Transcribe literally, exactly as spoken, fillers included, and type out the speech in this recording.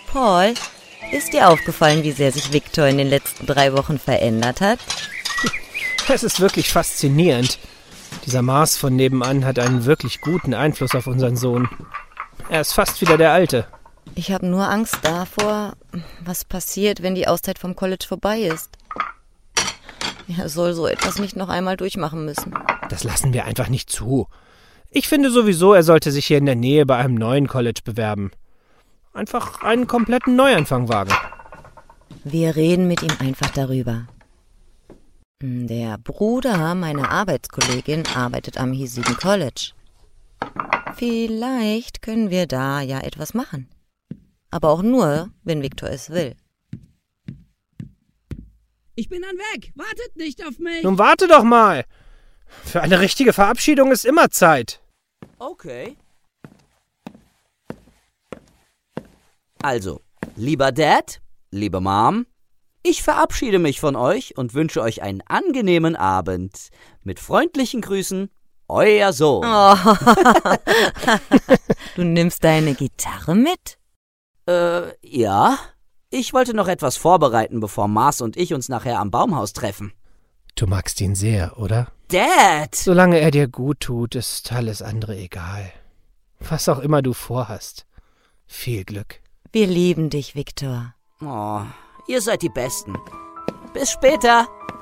Paul, ist dir aufgefallen, wie sehr sich Victor in den letzten drei Wochen verändert hat? Es ist wirklich faszinierend. Dieser Mars von nebenan hat einen wirklich guten Einfluss auf unseren Sohn. Er ist fast wieder der Alte. Ich habe nur Angst davor, was passiert, wenn die Auszeit vom College vorbei ist. Er soll so etwas nicht noch einmal durchmachen müssen. Das lassen wir einfach nicht zu. Ich finde sowieso, er sollte sich hier in der Nähe bei einem neuen College bewerben. Einfach einen kompletten Neuanfang wagen. Wir reden mit ihm einfach darüber. Der Bruder meiner Arbeitskollegin arbeitet am hiesigen College. Vielleicht können wir da ja etwas machen. Aber auch nur, wenn Victor es will. Ich bin dann weg. Wartet nicht auf mich. Nun warte doch mal. Für eine richtige Verabschiedung ist immer Zeit. Okay. Also, lieber Dad, liebe Mom, ich verabschiede mich von euch und wünsche euch einen angenehmen Abend. Mit freundlichen Grüßen, euer Sohn. Oh. Du nimmst deine Gitarre mit? Äh, ja. Ich wollte noch etwas vorbereiten, bevor Mars und ich uns nachher am Baumhaus treffen. Du magst ihn sehr, oder? Dad! Solange er dir gut tut, ist alles andere egal. Was auch immer du vorhast. Viel Glück. Wir lieben dich, Victor. Oh, ihr seid die Besten. Bis später.